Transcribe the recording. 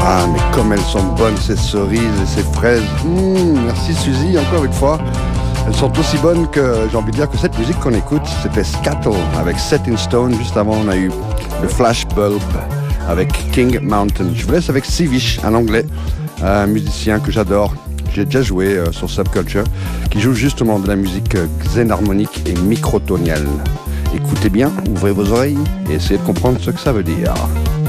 Ah, mais comme elles sont bonnes, ces cerises et ces fraises. Merci Suzy, encore une fois. Elles sont aussi bonnes que, j'ai envie de dire, que cette musique qu'on écoute, c'était Scattle avec Set in Stone. Juste avant, on a eu le Flash Bulb avec King Mountain. Je vous laisse avec Sivish, un anglais, un musicien que j'adore. J'ai déjà joué sur Subculture, qui joue justement de la musique xénharmonique et microtoniale. Écoutez bien, ouvrez vos oreilles et essayez de comprendre ce que ça veut dire.